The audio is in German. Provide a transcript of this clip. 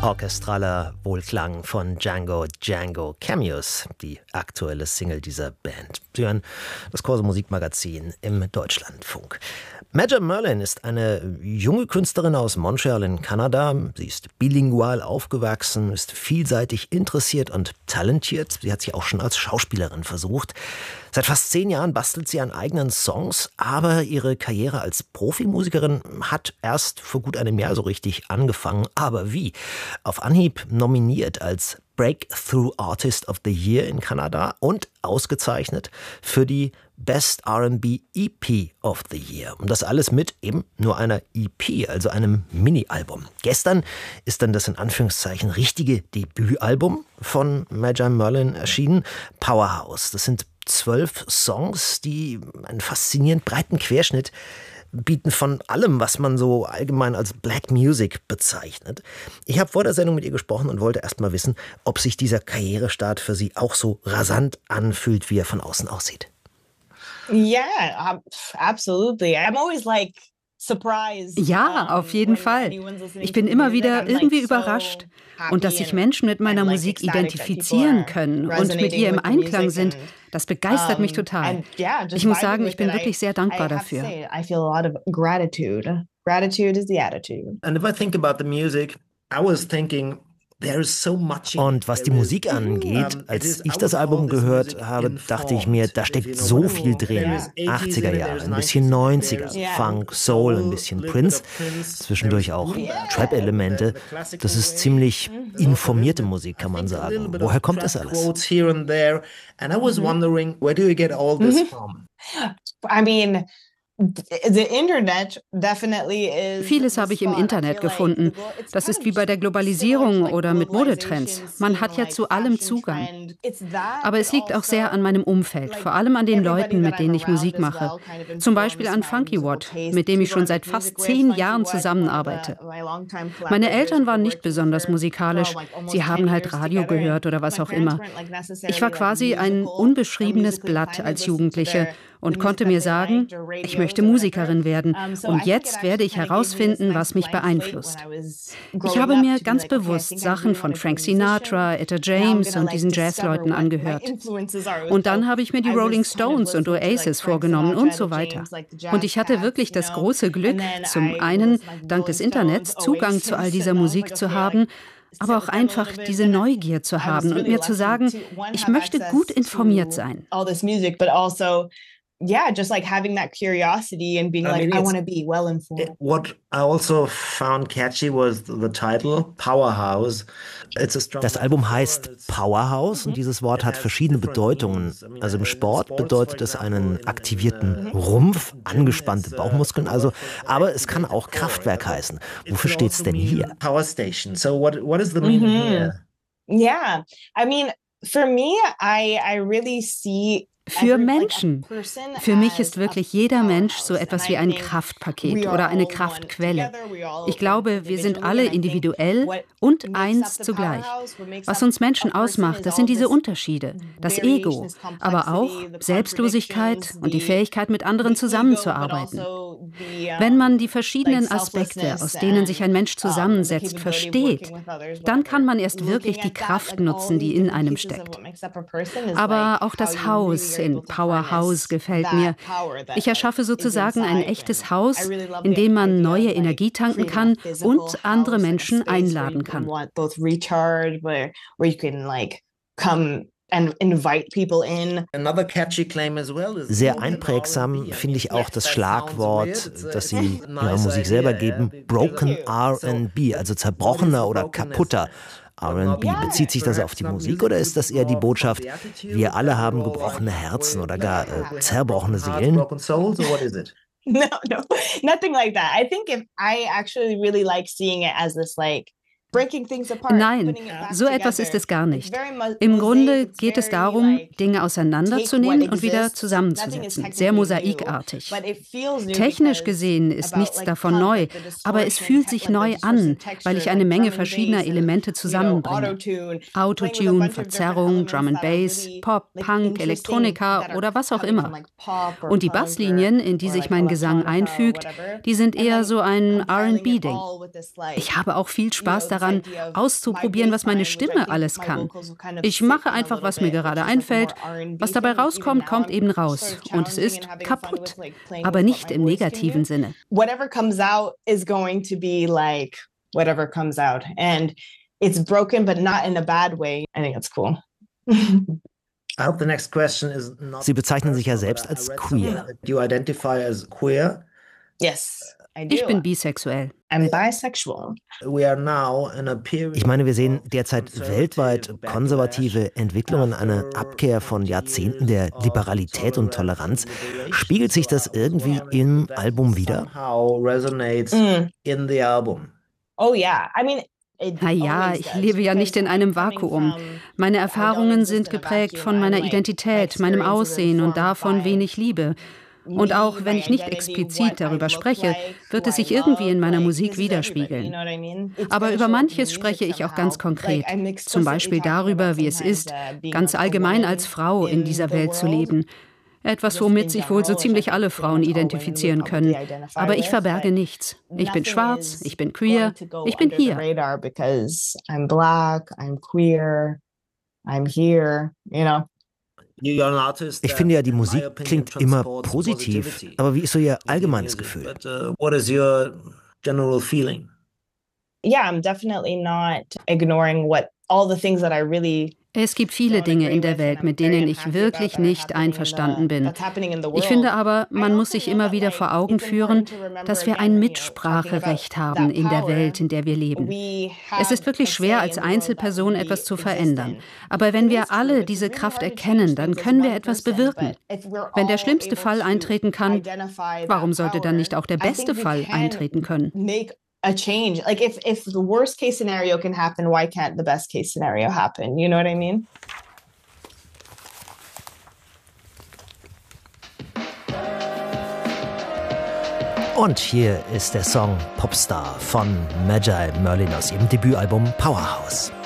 Orchestraler Wohlklang von Django Django Cameos, die aktuelle Single dieser Band. Sie hören das Corso Musikmagazin im Deutschlandfunk. Maja Merlin ist eine junge Künstlerin aus Montreal in Kanada. Sie ist bilingual aufgewachsen, ist vielseitig interessiert und talentiert. Sie hat sich auch schon als Schauspielerin versucht. Seit fast 10 Jahren bastelt sie an eigenen Songs, aber ihre Karriere als Profimusikerin hat erst vor gut einem Jahr so richtig angefangen. Aber wie? Auf Anhieb nominiert als Breakthrough Artist of the Year in Kanada und ausgezeichnet für die Best R&B EP of the Year. Und das alles mit eben nur einer EP, also einem Mini-Album. Gestern ist dann das in Anführungszeichen richtige Debütalbum von Maja Merlin erschienen, Powerhouse. Das sind 12 Songs, die einen faszinierend breiten Querschnitt bieten von allem, was man so allgemein als Black Music bezeichnet. Ich habe vor der Sendung mit ihr gesprochen und wollte erst mal wissen, ob sich dieser Karrierestart für sie auch so rasant anfühlt, wie er von außen aussieht. Yeah, absolutely. I'm always like surprised. Ja, auf jeden Fall. Ich bin immer wieder irgendwie überrascht. Und dass sich Menschen mit meiner Musik identifizieren können und mit ihr im Einklang sind, das begeistert mich total. Ich muss sagen, ich bin wirklich sehr dankbar dafür. Gratitude is the attitude. And if I think about the music, I was thinking Und was die Musik angeht, als ich das Album gehört habe, dachte ich mir, da steckt so viel drin. 80er Jahre, ein bisschen 90er, Funk, Soul, ein bisschen Prince, zwischendurch auch Trap-Elemente. Das ist ziemlich informierte Musik, kann man sagen. Woher kommt das alles? I mean, the internet definitely is. Vieles habe ich im Internet gefunden. Das ist wie bei der Globalisierung oder mit Modetrends. Man hat ja zu allem Zugang. Aber es liegt auch sehr an meinem Umfeld, vor allem an den Leuten, mit denen ich Musik mache. Zum Beispiel an Funky Watt, mit dem ich schon seit fast 10 Jahren zusammenarbeite. Meine Eltern waren nicht besonders musikalisch. Sie haben halt Radio gehört oder was auch immer. Ich war quasi ein unbeschriebenes Blatt als Jugendliche und konnte mir sagen, ich möchte Musikerin werden und jetzt werde ich herausfinden, was mich beeinflusst. Ich habe mir ganz bewusst Sachen von Frank Sinatra, Etta James und diesen Jazzleuten angehört. Und dann habe ich mir die Rolling Stones und Oasis vorgenommen und so weiter. Und ich hatte wirklich das große Glück, zum einen dank des Internets Zugang zu all dieser Musik zu haben, aber auch einfach diese Neugier zu haben und mir zu sagen, ich möchte gut informiert sein. Yeah, just like having that curiosity and being I want to be well informed. What I also found catchy was the title, Powerhouse. Das Album heißt Powerhouse und dieses Wort hat verschiedene Bedeutungen. Also im Sport bedeutet es einen aktivierten Rumpf, angespannte Bauchmuskeln, also, aber es kann auch Kraftwerk heißen. Wofür steht es denn hier? Power Station. So what is the meaning here? Yeah, I mean, for me, I really see für Menschen. Für mich ist wirklich jeder Mensch so etwas wie ein Kraftpaket oder eine Kraftquelle. Ich glaube, wir sind alle individuell und eins zugleich. Was uns Menschen ausmacht, das sind diese Unterschiede, das Ego, aber auch Selbstlosigkeit und die Fähigkeit, mit anderen zusammenzuarbeiten. Wenn man die verschiedenen Aspekte, aus denen sich ein Mensch zusammensetzt, versteht, dann kann man erst wirklich die Kraft nutzen, die in einem steckt. Aber auch das Haus in Powerhouse gefällt mir. Ich erschaffe sozusagen ein echtes Haus, in dem man neue Energie tanken kann und andere Menschen einladen kann. Sehr einprägsam finde ich auch das Schlagwort, das Sie ihrer Musik selber geben, Broken R&B, also zerbrochener oder kaputter R&B. Bezieht sich das auf die Musik oder ist das eher die Botschaft, wir alle haben gebrochene Herzen oder gar zerbrochene Seelen? No, nothing like that. I think I actually really like seeing it as this Nein, so etwas ist es gar nicht. Im Grunde geht es darum, Dinge auseinanderzunehmen und wieder zusammenzusetzen. Sehr mosaikartig. Technisch gesehen ist nichts davon neu, aber es fühlt sich neu an, weil ich eine Menge verschiedener Elemente zusammenbringe. Autotune, Verzerrung, Drum and Bass, Pop, Punk, Elektronika oder was auch immer. Und die Basslinien, in die sich mein Gesang einfügt, die sind eher so ein R&B-Ding. Ich habe auch viel Spaß daran, daran, auszuprobieren, was meine Stimme alles kann. Ich mache einfach, was mir gerade einfällt. Was dabei rauskommt, kommt eben raus. Und es ist kaputt, aber nicht im negativen Sinne. Whatever comes out is going to be like whatever comes out. And it's broken, but not in a bad way. I think it's cool. I hope the next question is not. Sie bezeichnen sich ja selbst als queer. Do you identify as queer? Yes, I do. Ich bin bisexuell. I'm bisexual. We are now in a period. Ich meine, wir sehen derzeit weltweit konservative Entwicklungen, eine Abkehr von Jahrzehnten der Liberalität und Toleranz. Spiegelt sich das irgendwie im Album wider? Somehow resonates in the album. Oh yeah, I mean. Naja, ich lebe ja nicht in einem Vakuum. Meine Erfahrungen sind geprägt von meiner Identität, meinem Aussehen und davon, wen ich liebe. Und auch wenn ich nicht explizit darüber spreche, wird es sich irgendwie in meiner Musik widerspiegeln. Aber über manches spreche ich auch ganz konkret. Zum Beispiel darüber, wie es ist, ganz allgemein als Frau in dieser Welt zu leben. Etwas, womit sich wohl so ziemlich alle Frauen identifizieren können. Aber ich verberge nichts. Ich bin schwarz, ich bin queer, ich bin hier. I'm black, I'm queer, I'm here, you know. Ich finde ja, die Musik klingt immer positiv. Aber wie ist so Ihr allgemeines Gefühl? What is your general feeling? Yeah, I'm definitely not ignoring all the things that I really. Es gibt viele Dinge in der Welt, mit denen ich wirklich nicht einverstanden bin. Ich finde aber, man muss sich immer wieder vor Augen führen, dass wir ein Mitspracherecht haben in der Welt, in der wir leben. Es ist wirklich schwer, als Einzelperson etwas zu verändern. Aber wenn wir alle diese Kraft erkennen, dann können wir etwas bewirken. Wenn der schlimmste Fall eintreten kann, warum sollte dann nicht auch der beste Fall eintreten können? A change. Like if the worst case scenario can happen, why can't the best case scenario happen? You know what I mean? Und hier ist der Song Popstar von Magi Merlin aus ihrem Debütalbum Powerhouse.